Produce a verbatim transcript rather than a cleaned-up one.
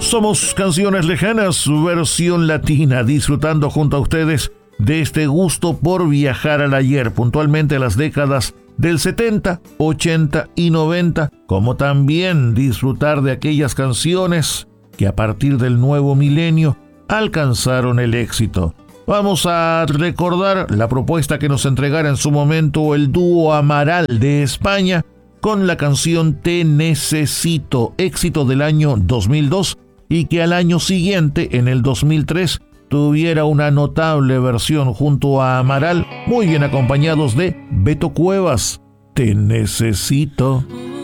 Somos Canciones Lejanas, su versión latina, disfrutando junto a ustedes de este gusto por viajar al ayer, puntualmente a las décadas del setenta, ochenta y noventa, como también disfrutar de aquellas canciones que a partir del nuevo milenio alcanzaron el éxito. Vamos a recordar la propuesta que nos entregara en su momento el dúo Amaral de España con la canción Te Necesito, éxito del año dos mil dos, y que al año siguiente, en el dos mil tres, tuviera una notable versión junto a Amaral, muy bien acompañados de Beto Cuevas. Te necesito.